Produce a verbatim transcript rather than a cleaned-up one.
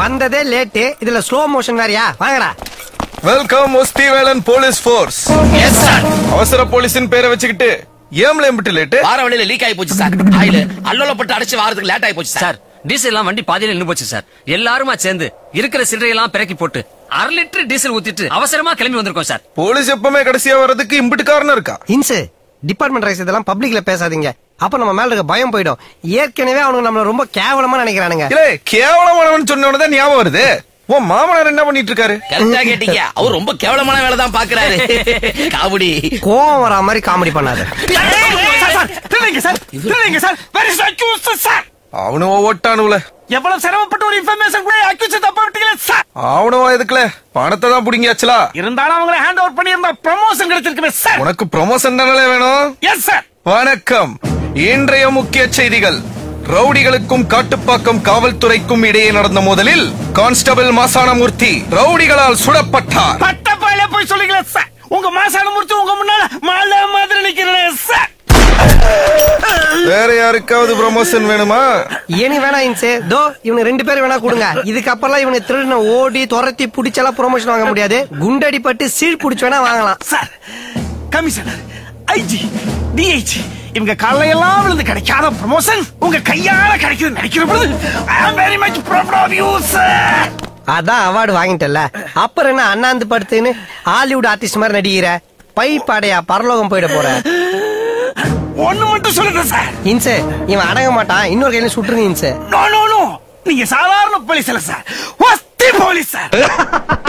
வந்ததே லேட்டு, இதுல slow motion வேறயா? வாங்கடா. Welcome முஸ்திவேலன் police force. Yes sir. அவசர போலீஸின் பேரை வச்சுக்கிட்டு ஏம்ல எம்பிட்டு லேட்டு? வார வழியில லீக் ஆகி போச்சு சார். ஆயில் அல்லோலப்பட்டு அடிச்சு வாரத்துக்கு லேட் ஆகி போச்சு சார். டீசல் எல்லாம் வண்டி பாதியில நின்னு போச்சு சார். எல்லாருமா சேர்ந்து இருக்கிற சில்லறையெல்லாம் பிறக்கி போட்டு அரை லிட்டர் டீசல் ஊத்திட்டு அவசரமா கிளம்பி வந்திருக்கோம் சார். போலீஸ் எப்பவுமே கடைசியா வர்றதுக்கு இம்பிட்டு காரணம் இருக்கா? இன்சு, டிபார்ட்மெண்ட் ரைஸ் இதெல்லாம் பப்ளிக்ல பேசாதீங்க. அப்ப நம்ம மேல இருக்க பயம் போயிடும். ஏற்கனவே அவனுக்கு நம்மள ரொம்ப கேவலமா நினைக்கிறானுங்க. இல்ல, கேவலமானவன் சொன்னவனதான் ஞாபகம் வருது. உன் மாமனார் என்ன பண்ணிட்டு இருக்காரு? கரெக்டா கேட்டீங்க. அவர் ரொம்ப கேவலமான வேலை தான் பாக்குறாரு. காமெடி கோவம் வரா மாதிரி காமெடி பண்ணாத. அவனும் ஓட்டானுல எவ்வளவு சிரமப்பட்டு ஒரு இன்ஃபர்மேஷன் கூட அக்யூஸ் தப்ப விட்டீங்களே சார். அவனும் எதுக்குல பணத்தை தான் புடிங்கியாச்சுலா. இருந்தாலும் அவங்கள ஹேண்ட் ஓவர் பண்ணியிருந்தா ப்ரமோஷன் கிடைச்சிருக்குமே சார். உனக்கு ப்ரமோஷன் தானே வேணும்? Yes sir. வணக்கம். இன்றைய முக்கிய செய்திகள். ரவுடிகளுக்கும் காட்டுப்பாக்கம் காவல்துறைக்கும் இடையே நடந்த மோதலில் கான்ஸ்டபிள் மாசானமூர்த்தி ரவுடிகளால் சுடப்பட்டார். பட்ட பாயில போய் சொல்லுங்களே சார். உங்க மாசானமூர்த்தி உங்க முன்னால மாலை மாதிரி நிக்கிறேன் சார். வேற யாருக்காவது ப்ரமோஷன் வேணுமா? இனி வேணா இன்சு, தோ இவனு ரெண்டு பேரும் வேணா கொடுங்க. இதுக்கப்புறம் இவனை திருடின ஓடி துரத்தி புடிச்செல்லாம் ப்ரமோஷன் வாங்க முடியாது. குண்டடி பட்டு சீல் புடிச்சு வேணா வாங்கலாம் சார். கமிஷனர், ஐஜி, டிஐஜி இவங்க காலையெல்லாம் விழுந்து கிடைக்காத ப்ரமோஷன் உங்க கையால கிடைக்குது நினைக்கிற பொழுது ஐ am very much proud of you sir. அதான் அவார்டு வாங்கிட்டல, அப்புறம் என்ன அண்ணாந்து படுத்துன்னு ஹாலிவுட் ஆர்டிஸ்ட் மாதிரி நடிக்கிற? பை பாடையா பரலோகம் போயிட போற? ஒண்ணு மட்டும் சொல்லுங்க சார். இன்சு, இவன் அடங்க மாட்டான். இன்னொரு கையில சுட்டுருங்க இன்சு. நோ நோ நோ, நீங்க சாதாரண போலீஸ் இல்ல சார், வஸ்தி போலீஸ் சார்.